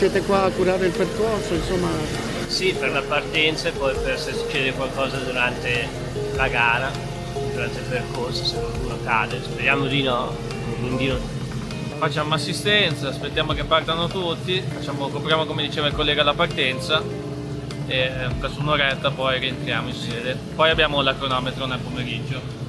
siete qua a curare il percorso, insomma? Sì, per la partenza e poi per se succede qualcosa durante la gara, durante il percorso, se qualcuno cade. Speriamo di no, quindi no. Facciamo assistenza, aspettiamo che partano tutti, copriamo come diceva il collega la partenza e per un'oretta poi rientriamo in sede. Poi abbiamo la cronometro nel pomeriggio.